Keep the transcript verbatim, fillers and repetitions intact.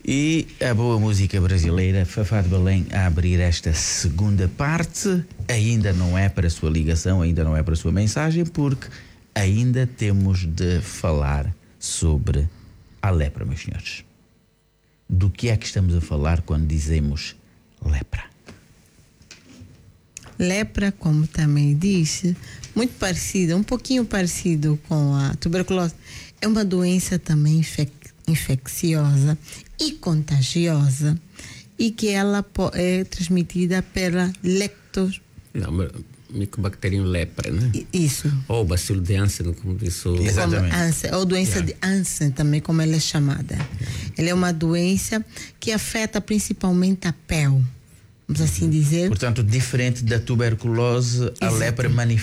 E a boa música brasileira, Fafá de Belém, a abrir esta segunda parte. Ainda não é para a sua ligação, ainda não é para a sua mensagem, porque ainda temos de falar sobre a lepra, meus senhores. Do que é que estamos a falar quando dizemos lepra? Lepra, como também disse, muito parecida, um pouquinho parecido com a tuberculose. É uma doença também infec infecciosa e contagiosa, e que ela é transmitida pela lectos... Não, Mycobacterium lepra, né? Isso. Ou bacilo de Hansen, como disse o... Exatamente. Hansen, ou doença yeah. de Hansen também, como ela é chamada. Yeah. Ela é uma doença que afeta principalmente a pele, vamos assim dizer. Portanto, diferente da tuberculose, a lepra manifesta